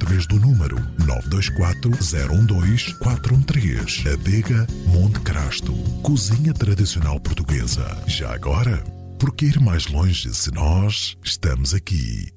através do número 924-012-413. Adega Monte Crasto. Cozinha tradicional portuguesa. Já agora, por que ir mais longe se nós estamos aqui?